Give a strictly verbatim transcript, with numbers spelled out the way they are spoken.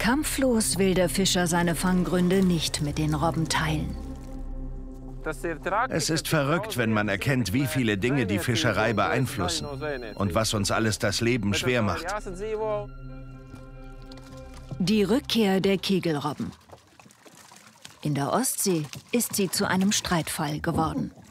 Kampflos will der Fischer seine Fanggründe nicht mit den Robben teilen. Es ist verrückt, wenn man erkennt, wie viele Dinge die Fischerei beeinflussen und was uns alles das Leben schwer macht. Die Rückkehr der Kegelrobben. In der Ostsee ist sie zu einem Streitfall geworden.